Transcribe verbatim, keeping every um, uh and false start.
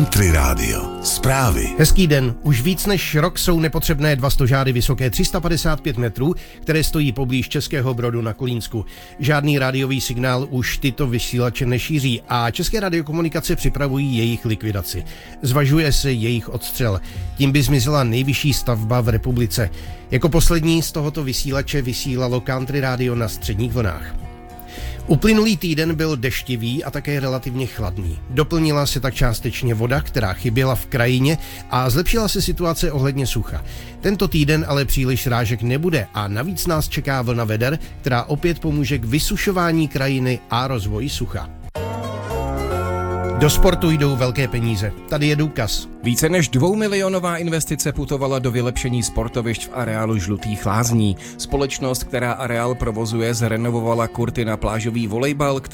Country Radio. Zprávy. Hezký den. Už víc než rok jsou nepotřebné dva stožáry vysoké tři sta padesát pět metrů, které stojí poblíž Českého Brodu na Kolínsku. Žádný rádiový signál už tyto vysílače nešíří a České radiokomunikace připravují jejich likvidaci. Zvažuje se jejich odstřel. Tím by zmizela nejvyšší stavba v republice. Jako poslední z tohoto vysílače vysílalo Country Radio na středních vlnách. Uplynulý týden byl deštivý a také relativně chladný. Doplnila se tak částečně voda, která chyběla v krajině, a zlepšila se situace ohledně sucha. Tento týden ale příliš srážek nebude a navíc nás čeká vlna veder, která opět pomůže k vysušování krajiny a rozvoji sucha. Do sportu jdou velké peníze. Tady je důkaz. Více než dvoumilionová investice putovala do vylepšení sportovišť v areálu Žlutých lázní. Společnost, která areál provozuje, zrenovovala kurty na plážový volejbal,